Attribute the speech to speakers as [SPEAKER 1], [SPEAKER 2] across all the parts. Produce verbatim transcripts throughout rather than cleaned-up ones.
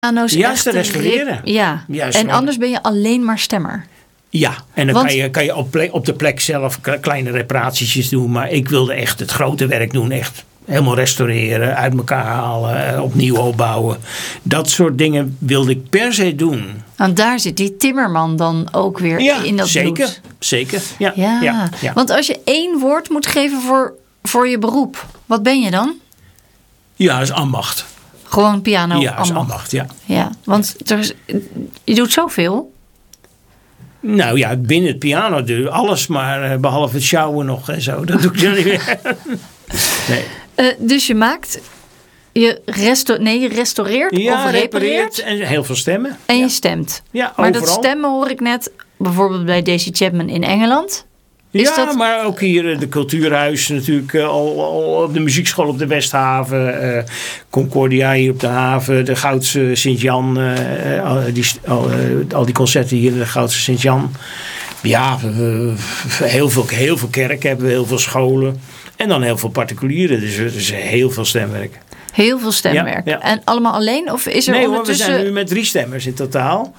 [SPEAKER 1] Piano's
[SPEAKER 2] Juist
[SPEAKER 1] echt
[SPEAKER 2] te restaureren.
[SPEAKER 1] Rip, ja,
[SPEAKER 2] Juist,
[SPEAKER 1] en
[SPEAKER 2] want-
[SPEAKER 1] anders ben je alleen maar stemmer.
[SPEAKER 2] Ja, en dan
[SPEAKER 1] Want-
[SPEAKER 2] kan je, kan je op, plek, op de plek zelf k- kleine reparatietjes doen. Maar ik wilde echt het grote werk doen. Echt helemaal restaureren, uit elkaar halen, eh, opnieuw opbouwen. Dat soort dingen wilde ik per se doen.
[SPEAKER 1] Want daar zit die timmerman dan ook weer
[SPEAKER 2] Ja,
[SPEAKER 1] in dat
[SPEAKER 2] zeker.
[SPEAKER 1] bloed.
[SPEAKER 2] Zeker. Ja,
[SPEAKER 1] Ja.
[SPEAKER 2] ja, ja.
[SPEAKER 1] Want als je één woord moet geven voor, voor je beroep, wat ben je dan?
[SPEAKER 2] Ja, dat is ambacht.
[SPEAKER 1] Gewoon piano
[SPEAKER 2] ja, dat is
[SPEAKER 1] ambacht.
[SPEAKER 2] ambacht, ja.
[SPEAKER 1] Ja, want er is, je doet zoveel.
[SPEAKER 2] Nou ja, binnen het piano doe ik alles, maar eh, behalve het sjouwen nog en zo. Dat doe ik dan niet meer. Nee.
[SPEAKER 1] Uh, dus je maakt, je, resto- nee, je restaureert
[SPEAKER 2] Ja,
[SPEAKER 1] of repareert
[SPEAKER 2] repareert en heel veel stemmen.
[SPEAKER 1] en
[SPEAKER 2] ja.
[SPEAKER 1] je stemt.
[SPEAKER 2] Ja,
[SPEAKER 1] maar
[SPEAKER 2] overal.
[SPEAKER 1] dat stemmen hoor ik net, bijvoorbeeld bij Daisy Chapman in Engeland. Is
[SPEAKER 2] ja,
[SPEAKER 1] dat...
[SPEAKER 2] maar ook hier eh, de Cultuurhuis natuurlijk, eh, al, al op de muziekschool op de Westhaven, eh, Concordia hier op de haven, de Goudse Sint-Jan, eh, al, die, al, eh, al die concerten hier in de Goudse Sint-Jan. Ja, eh, heel, veel, heel veel kerken hebben we, heel veel scholen en dan heel veel particulieren, dus er is heel veel stemwerk.
[SPEAKER 1] Heel veel stemwerk.
[SPEAKER 2] Ja, ja.
[SPEAKER 1] En allemaal alleen? Of is er
[SPEAKER 2] Nee hoor, we
[SPEAKER 1] ondertussen...
[SPEAKER 2] zijn nu met drie stemmers in totaal.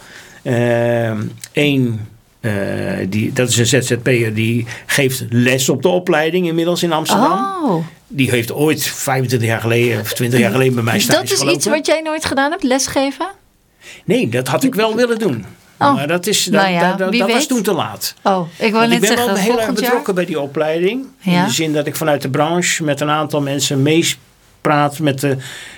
[SPEAKER 2] Eén... Uh, die, dat is een Z Z P'er die geeft les op de opleiding inmiddels in Amsterdam.
[SPEAKER 1] Oh.
[SPEAKER 2] Die heeft ooit vijfentwintig jaar geleden of twintig jaar geleden bij mij stage
[SPEAKER 1] Dat is
[SPEAKER 2] gelopen.
[SPEAKER 1] iets wat jij nooit gedaan hebt, lesgeven?
[SPEAKER 2] Nee, dat had ik wel willen doen.
[SPEAKER 1] Oh.
[SPEAKER 2] Maar dat, is, dat,
[SPEAKER 1] Nou ja,
[SPEAKER 2] dat,
[SPEAKER 1] wie
[SPEAKER 2] dat was
[SPEAKER 1] weet.
[SPEAKER 2] toen te laat.
[SPEAKER 1] Oh, ik wou
[SPEAKER 2] Want
[SPEAKER 1] net
[SPEAKER 2] ik ben
[SPEAKER 1] zeggen,
[SPEAKER 2] wel heel erg
[SPEAKER 1] volgend jaar...
[SPEAKER 2] betrokken bij die opleiding. In
[SPEAKER 1] Ja.
[SPEAKER 2] de zin dat ik vanuit de branche met een aantal mensen meepraat met de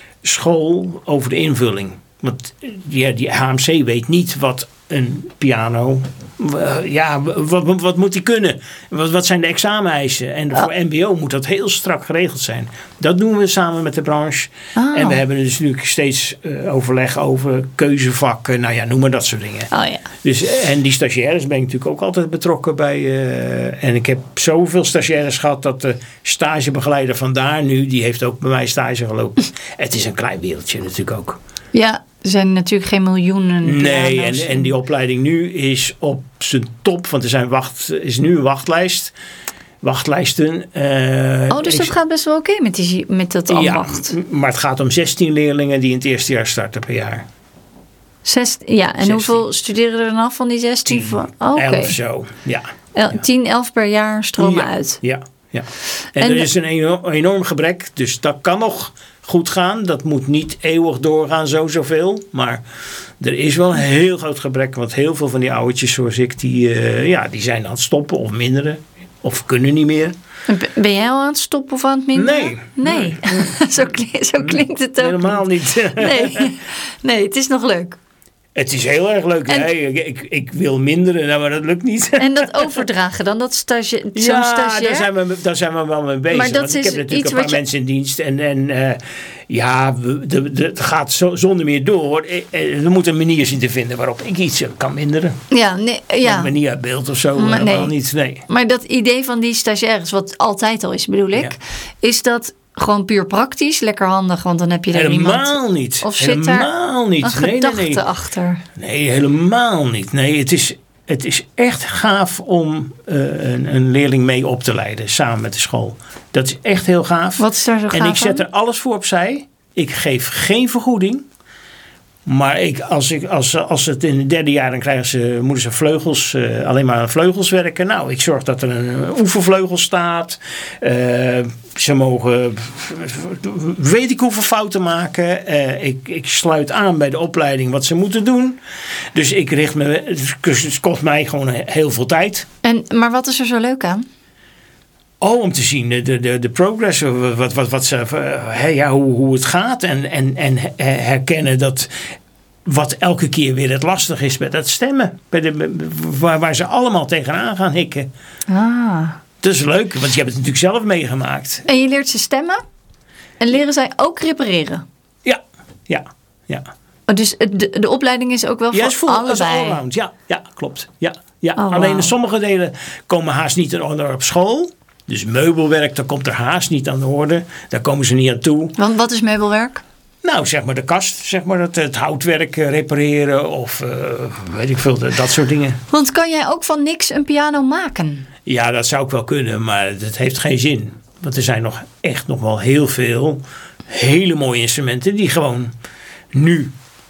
[SPEAKER 2] school over de invulling. Want ja, die H M C weet niet wat een piano... Uh, ja, wat, wat, wat moet die kunnen? Wat, wat zijn de exameneisen? En
[SPEAKER 1] Oh.
[SPEAKER 2] voor M B O moet dat heel strak geregeld zijn. Dat doen we samen met de branche.
[SPEAKER 1] Oh.
[SPEAKER 2] En we hebben dus nu steeds uh, overleg over keuzevakken. Nou ja, noem maar dat soort dingen.
[SPEAKER 1] Oh ja.
[SPEAKER 2] Dus, en die stagiaires ben ik natuurlijk ook altijd betrokken bij. Uh, en ik heb zoveel stagiaires gehad dat de stagebegeleider vandaar nu, die heeft ook bij mij stage gelopen. Het is een klein wereldje natuurlijk ook.
[SPEAKER 1] Ja, er zijn natuurlijk geen miljoenen
[SPEAKER 2] Nee,
[SPEAKER 1] piano's.
[SPEAKER 2] en, en die opleiding nu is op zijn top. Want er zijn wacht, is nu een wachtlijst. Wachtlijsten. Uh,
[SPEAKER 1] oh, dus dat
[SPEAKER 2] is,
[SPEAKER 1] gaat best wel oké okay met, die, met dat ambacht.
[SPEAKER 2] Ja, maar het gaat om zestien leerlingen die in het eerste jaar starten per jaar.
[SPEAKER 1] Zes, ja, en
[SPEAKER 2] zestien.
[SPEAKER 1] Hoeveel studeren er dan af van die zestien?
[SPEAKER 2] tien,
[SPEAKER 1] Oh, okay.
[SPEAKER 2] elf zo, ja.
[SPEAKER 1] El,
[SPEAKER 2] ja.
[SPEAKER 1] tien, elf per jaar stromen
[SPEAKER 2] ja,
[SPEAKER 1] uit.
[SPEAKER 2] Ja, ja. En,
[SPEAKER 1] En
[SPEAKER 2] er
[SPEAKER 1] de,
[SPEAKER 2] is een enorm, enorm gebrek, dus dat kan nog goed gaan. Dat moet niet eeuwig doorgaan, zo zoveel. Maar er is wel een heel groot gebrek, want heel veel van die oudertjes zoals ik, die, uh, ja, die zijn aan het stoppen of minderen. Of kunnen niet meer.
[SPEAKER 1] Ben jij al aan het stoppen of aan het minderen?
[SPEAKER 2] Nee.
[SPEAKER 1] Nee, nee. zo, klink, zo klinkt het ook
[SPEAKER 2] Helemaal niet. niet.
[SPEAKER 1] nee. nee, het is nog leuk.
[SPEAKER 2] Het is heel erg leuk. En, nee, ik, ik, ik wil minderen, nou, maar dat lukt niet.
[SPEAKER 1] En dat overdragen dan, dat stage, zo'n
[SPEAKER 2] ja,
[SPEAKER 1] stagiair?
[SPEAKER 2] daar zijn, we, daar zijn we wel mee bezig.
[SPEAKER 1] Maar dat
[SPEAKER 2] want ik
[SPEAKER 1] is
[SPEAKER 2] heb natuurlijk
[SPEAKER 1] iets
[SPEAKER 2] een paar
[SPEAKER 1] wat je...
[SPEAKER 2] mensen in dienst. En, en uh, ja, we, de, de, het gaat zo, zonder meer door. Er moet een manier zien te vinden waarop ik iets kan minderen.
[SPEAKER 1] Ja, nee, ja.
[SPEAKER 2] Een manier uit beeld of zo.
[SPEAKER 1] Maar,
[SPEAKER 2] helemaal
[SPEAKER 1] nee.
[SPEAKER 2] niet, nee.
[SPEAKER 1] Maar dat idee van die stagiaires, wat altijd al is, bedoel ik, ja. is dat... Gewoon puur praktisch, lekker handig, want dan heb je er
[SPEAKER 2] helemaal
[SPEAKER 1] iemand...
[SPEAKER 2] niet.
[SPEAKER 1] Of zit
[SPEAKER 2] helemaal
[SPEAKER 1] er
[SPEAKER 2] niet.
[SPEAKER 1] een
[SPEAKER 2] nee,
[SPEAKER 1] gedachte
[SPEAKER 2] nee, nee.
[SPEAKER 1] achter?
[SPEAKER 2] Nee, helemaal niet. Nee, het is, het is echt gaaf om uh, een, een leerling mee op te leiden, samen met de school. Dat is echt heel gaaf.
[SPEAKER 1] Wat is daar zo gaaf
[SPEAKER 2] En ik zet
[SPEAKER 1] aan?
[SPEAKER 2] er alles voor opzij. Ik geef geen vergoeding. Maar ik, als, ik, als, als het in het derde jaar, dan krijgen ze, moeten ze vleugels, uh, alleen maar aan vleugels werken. Nou, ik zorg dat er een oefenvleugel staat. Uh, ze mogen, weet ik hoeveel fouten maken. Uh, ik, ik sluit aan bij de opleiding wat ze moeten doen. Dus ik richt me, het kost mij gewoon heel veel tijd.
[SPEAKER 1] En, maar wat is er zo leuk aan?
[SPEAKER 2] Oh, om te zien de, de, de progress, wat, wat, wat ze, uh, ja, hoe, hoe het gaat. En, en, en herkennen dat wat elke keer weer het lastig is met dat stemmen. Bij de, waar, waar ze allemaal tegenaan gaan hikken.
[SPEAKER 1] Ah.
[SPEAKER 2] Dat is leuk, want je hebt het natuurlijk zelf meegemaakt.
[SPEAKER 1] En je leert ze stemmen. En leren zij ook repareren.
[SPEAKER 2] Ja, ja, ja.
[SPEAKER 1] Oh, dus de, de opleiding is ook wel voor
[SPEAKER 2] ja, is voor,
[SPEAKER 1] allebei.
[SPEAKER 2] Is allround. Ja, ja, klopt. Ja, ja.
[SPEAKER 1] Oh,
[SPEAKER 2] Alleen
[SPEAKER 1] wow.
[SPEAKER 2] in sommige delen komen haast niet in orde op school. Dus meubelwerk, daar komt er haast niet aan de orde. Daar komen ze niet aan toe.
[SPEAKER 1] Want wat is meubelwerk?
[SPEAKER 2] Nou, zeg maar de kast, zeg maar het, het houtwerk repareren of uh, weet ik veel, dat soort dingen.
[SPEAKER 1] Want kan jij ook van niks een piano maken?
[SPEAKER 2] Ja, dat zou ik wel kunnen, maar dat heeft geen zin. Want er zijn nog echt nog wel heel veel hele mooie instrumenten die gewoon nu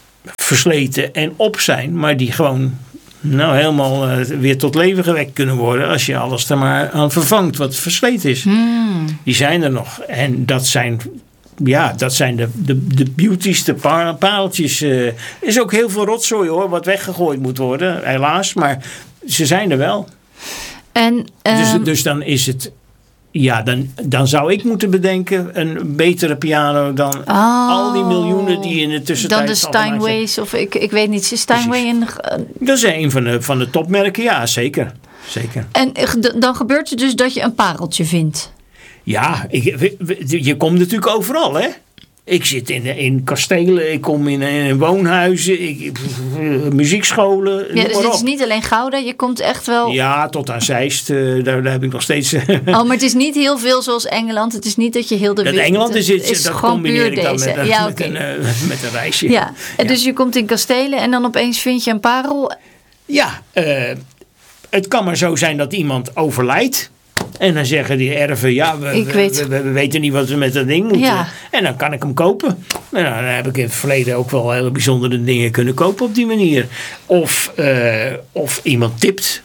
[SPEAKER 2] versleten en op zijn, maar die gewoon nou helemaal uh, weer tot leven gewekt kunnen worden als je alles er maar aan vervangt wat versleten is.
[SPEAKER 1] Hmm.
[SPEAKER 2] Die zijn er nog. En dat zijn, ja, dat zijn de, de, de beauties, de pa- pareltjes. Er uh, is ook heel veel rotzooi hoor, wat weggegooid moet worden, helaas. Maar ze zijn er wel.
[SPEAKER 1] En, um...
[SPEAKER 2] dus, dus dan is het... Ja, dan, dan zou ik moeten bedenken een betere piano dan
[SPEAKER 1] oh,
[SPEAKER 2] al die miljoenen die in de tussentijd...
[SPEAKER 1] Dan de Steinways of ik, ik weet niet, is Steinway in...
[SPEAKER 2] Dat is een van de, van de topmerken, ja, zeker. zeker.
[SPEAKER 1] En dan gebeurt het dus dat je een pareltje vindt?
[SPEAKER 2] Ja, ik, je komt natuurlijk overal, hè. Ik zit in, in kastelen, ik kom in, in woonhuizen, ik, muziekscholen.
[SPEAKER 1] Ja, dus het is niet alleen Gouda, je komt echt wel...
[SPEAKER 2] Ja, tot aan Zeist, uh, daar, daar heb ik nog steeds...
[SPEAKER 1] oh, maar het is niet heel veel zoals Engeland. Het is niet dat je heel de...
[SPEAKER 2] Dat
[SPEAKER 1] wereld,
[SPEAKER 2] Engeland is, het,
[SPEAKER 1] is
[SPEAKER 2] dat
[SPEAKER 1] gewoon
[SPEAKER 2] combineer
[SPEAKER 1] puur
[SPEAKER 2] ik dan
[SPEAKER 1] deze.
[SPEAKER 2] met,
[SPEAKER 1] ja,
[SPEAKER 2] met,
[SPEAKER 1] okay.
[SPEAKER 2] een, uh, met een reisje.
[SPEAKER 1] Ja, en
[SPEAKER 2] ja.
[SPEAKER 1] Dus je komt in kastelen en dan opeens vind je een parel.
[SPEAKER 2] Ja, uh, het kan maar zo zijn dat iemand overlijdt. En dan zeggen die erven, ja, we, we, we, we, we weten niet wat we met dat ding moeten.
[SPEAKER 1] Ja.
[SPEAKER 2] En dan kan ik hem kopen. En dan heb ik in het verleden ook wel hele bijzondere dingen kunnen kopen op die manier. Of, uh, of iemand tipt.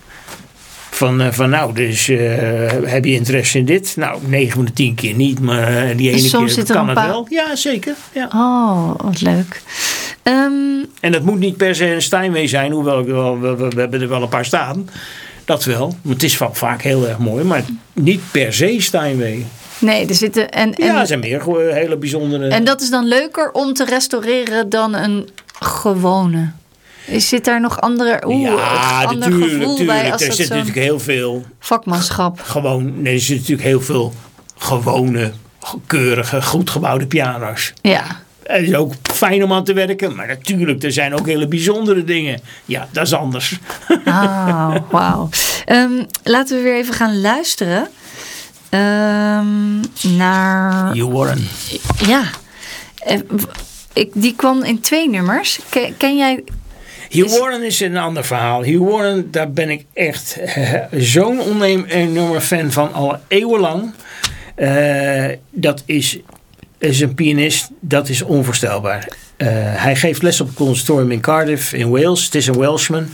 [SPEAKER 2] Van, uh, van nou, dus uh, heb je interesse in dit? Nou, negen van de tien keer niet, maar uh, die ene
[SPEAKER 1] Soms
[SPEAKER 2] keer kan het paar... wel. Ja, zeker. Ja.
[SPEAKER 1] Oh, wat leuk. Um...
[SPEAKER 2] En dat moet niet per se een Steinway zijn, hoewel ik wel, we, we, we hebben er wel een paar staan. Dat wel. Het is vaak heel erg mooi, maar niet per se Steinway.
[SPEAKER 1] Nee, er zitten... En, en,
[SPEAKER 2] ja, er zijn meer hele bijzondere...
[SPEAKER 1] En dat is dan leuker om te restaureren dan een gewone... Zit daar nog andere, oeh,
[SPEAKER 2] ja,
[SPEAKER 1] ander
[SPEAKER 2] tuurlijk,
[SPEAKER 1] gevoel
[SPEAKER 2] tuurlijk.
[SPEAKER 1] bij? Als
[SPEAKER 2] er
[SPEAKER 1] dat
[SPEAKER 2] zit natuurlijk heel veel...
[SPEAKER 1] Vakmanschap.
[SPEAKER 2] Gewoon, nee, er zit natuurlijk heel veel gewone, keurige, goed gebouwde piano's.
[SPEAKER 1] Ja.
[SPEAKER 2] Het is ook fijn om aan te werken, maar natuurlijk, er zijn ook hele bijzondere dingen. Ja, dat is anders.
[SPEAKER 1] Ah, wauw. Um, laten we weer even gaan luisteren um, naar...
[SPEAKER 2] Hugh Warren.
[SPEAKER 1] Ja. Ik, die kwam in twee nummers. Ken, ken jij...
[SPEAKER 2] Hugh Warren is een ander verhaal. Hugh Warren, daar ben ik echt uh, zo'n onenorme fan van al eeuwenlang. Uh, dat is, is een pianist, dat is onvoorstelbaar. Uh, hij geeft les op het conservatorium in Cardiff in Wales. Het is een Welshman.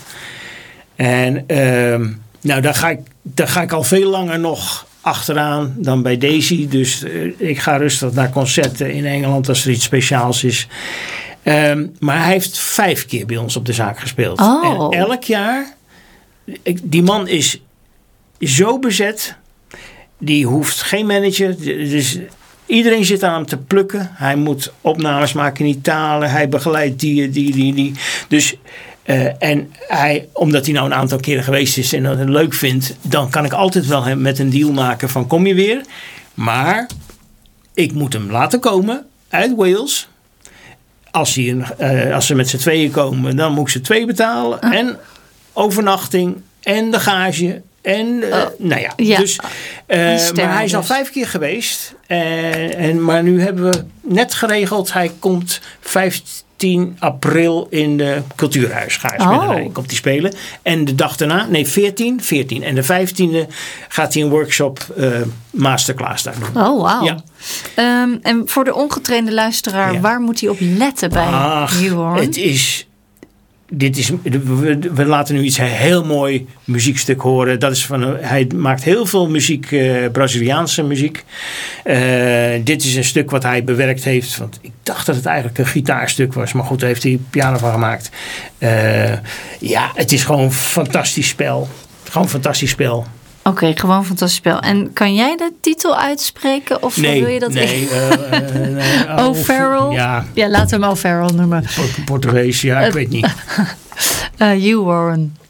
[SPEAKER 2] En uh, nou, daar ga, ik, daar ga ik al veel langer nog achteraan dan bij Daisy. Dus uh, ik ga rustig naar concerten in Engeland als er iets speciaals is. Um, maar hij heeft vijf keer bij ons op de zaak gespeeld.
[SPEAKER 1] Oh.
[SPEAKER 2] En elk jaar, die man is zo bezet, die hoeft geen manager. Dus iedereen zit aan hem te plukken. Hij moet opnames maken in Italië. Hij begeleidt die, die, die, die. Dus, uh, en hij, omdat hij nou een aantal keren geweest is en dat het leuk vindt, dan kan ik altijd wel hem met een deal maken van kom je weer. Maar ik moet hem laten komen uit Wales. Als, hij, uh, als ze met z'n tweeën komen, dan moet ik ze twee betalen. Uh. En overnachting en de gage. En, uh, uh, nou ja. ja. Dus, uh, maar hij is al vijf keer geweest. Uh, en, maar nu hebben we net geregeld. Hij komt vijftien april in de Cultuurhuisgaarspellerij. Oh. Komt hij spelen. En de dag daarna, nee veertien, veertien. En de vijftiende gaat hij een workshop uh, masterclass daar doen.
[SPEAKER 1] Oh, wauw.
[SPEAKER 2] Ja.
[SPEAKER 1] Um, en voor de ongetrainde luisteraar, ja. waar moet hij op letten bij Hugh Warren?
[SPEAKER 2] Het is... Dit is, we, we laten nu iets heel mooi muziekstuk horen. Dat is van, hij maakt heel veel muziek, uh, Braziliaanse muziek. Uh, dit is een stuk wat hij bewerkt heeft. Want ik dacht dat het eigenlijk een gitaarstuk was. Maar goed, daar heeft hij piano van gemaakt. Uh, ja, het is gewoon een fantastisch spel. Gewoon een fantastisch spel.
[SPEAKER 1] Oké, okay, gewoon fantastisch spel. En kan jij de titel uitspreken? Of
[SPEAKER 2] nee,
[SPEAKER 1] wil je dat
[SPEAKER 2] nee. Uh, uh,
[SPEAKER 1] uh, O'Farrell?
[SPEAKER 2] Ja.
[SPEAKER 1] ja, laten we hem O'Farrell noemen.
[SPEAKER 2] Portugees, ja, ik uh, weet niet.
[SPEAKER 1] uh, Hugh Warren.